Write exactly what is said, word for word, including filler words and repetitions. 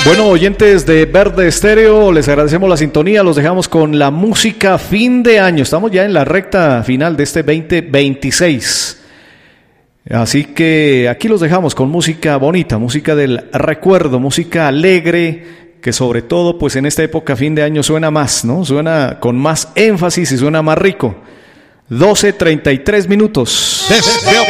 Bueno, oyentes de Verde Estéreo, les agradecemos la sintonía, los dejamos con la música fin de año. Estamos ya en la recta final de este veinte veintiséis. Así que aquí los dejamos con música bonita, música del recuerdo, música alegre, que sobre todo pues en esta época fin de año suena más, ¿no? Suena con más énfasis y suena más rico. doce treinta y tres minutos.